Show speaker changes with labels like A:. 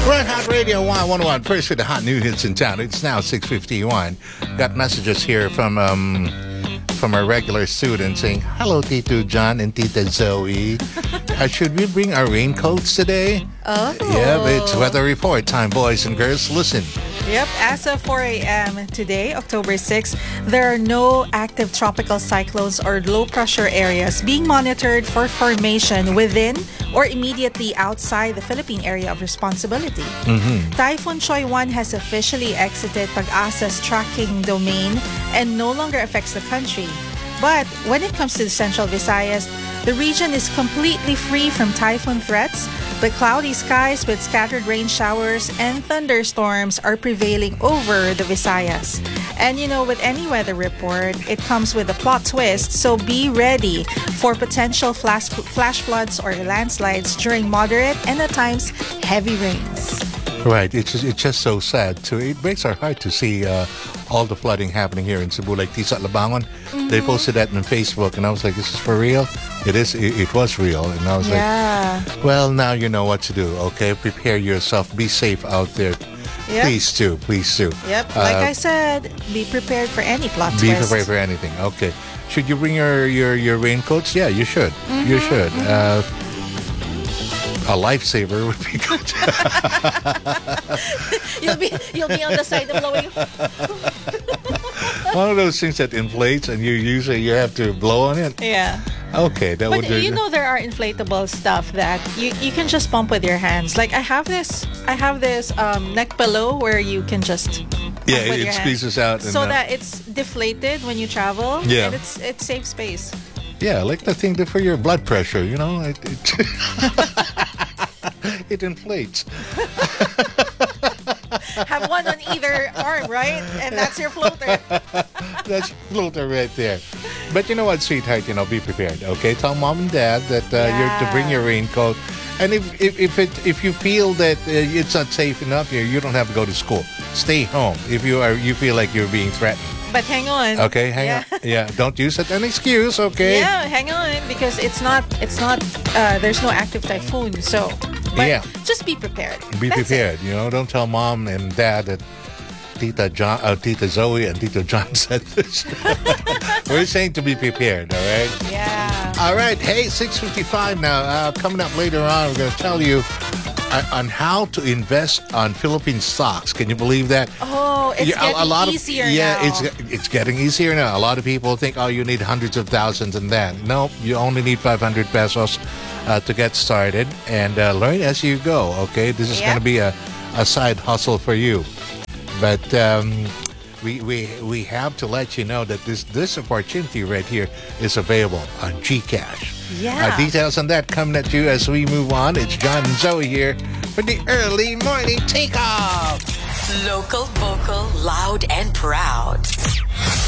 A: Red Hot Radio Y101, first with the hot new hits in town. It's now 6:51. Got messages here from our regular students saying, "Hello, Tito John and Tita Zoe. Should we bring our raincoats today?"
B: Oh.
A: Yeah, it's weather report time, boys and girls. Listen.
B: Yep, as of 4 a.m. today, October 6, there are no active tropical cyclones or low-pressure areas being monitored for formation within or immediately outside the Philippine area of responsibility. Typhoon Choy 1 has officially exited Pag-asa's tracking domain and no longer affects the country. But when it comes to the Central Visayas, the region is completely free from typhoon threats, but cloudy skies with scattered rain showers and thunderstorms are prevailing over the Visayas. And with any weather report, it comes with a plot twist, so be ready for potential flash floods or landslides during moderate and at times heavy rains.
A: Right, it's just so sad too. It breaks our heart to see all the flooding happening here in Cebu, like Tisa Labangon. They posted that on Facebook, and I was like, "This is for real." It is. It was real, and I was like, "Well, now you know what to do. Okay, prepare yourself. Be safe out there.
B: Yep.
A: Please do.
B: Yep. Like I said, be prepared for any plot twist.
A: Be prepared for anything. Okay. Should you bring your raincoats? Yeah, you should. You should. A lifesaver would be good.
B: You'll be on the side of blowing.
A: One of those things that inflates, and you have to blow on it.
B: Yeah.
A: Okay, that
B: But
A: would do.
B: there are inflatable stuff that you can just pump with your hands. Like I have this neck pillow where you can just pump with your
A: it
B: hands
A: squeezes out, and,
B: so that it's deflated when you travel.
A: Yeah.
B: And it saves space.
A: Yeah, like the thing for your blood pressure. It inflates.
B: Have one on either arm, right? And that's your floater.
A: That's floater right there. But you know what, sweetheart? Be prepared. Okay, tell mom and dad that you're to bring your raincoat. And if you feel that it's not safe enough here, you don't have to go to school. Stay home if you feel like you're being threatened.
B: But hang on.
A: Okay, hang on. Yeah, don't use it as an excuse. Okay.
B: Yeah, hang on because it's not. There's no active typhoon, so. But just be prepared.
A: Be prepared. Don't tell mom and dad that Tita Zoe and Tito John said this. We're saying to be prepared, all right?
B: Yeah.
A: All right. Hey, 6:55 now. Coming up later on, we're going to tell you on how to invest on Philippine stocks. Can you believe that?
B: Oh, it's getting easier now.
A: It's getting easier now. A lot of people think, you need hundreds of thousands and that. No, you only need 500 pesos to get started and learn as you go. Okay, this is going to be a side hustle for you. But we have to let you know that this opportunity right here is available on GCash.
B: Yeah.
A: Details on that coming at you as we move on. It's John and Zoe here for the early morning takeoff.
C: Local, vocal, loud and proud.